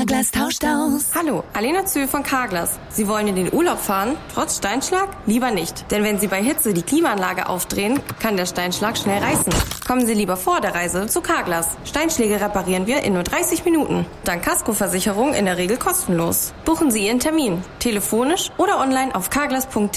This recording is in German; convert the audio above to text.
Carglass tauscht aus. Hallo, Alena Zühl von Carglass. Sie wollen in den Urlaub fahren, trotz Steinschlag? Lieber nicht. Denn wenn Sie bei Hitze die Klimaanlage aufdrehen, kann der Steinschlag schnell reißen. Kommen Sie lieber vor der Reise zu Carglass. Steinschläge reparieren wir in nur 30 Minuten. Dank Kaskoversicherung in der Regel kostenlos. Buchen Sie Ihren Termin, telefonisch oder online auf carglass.de.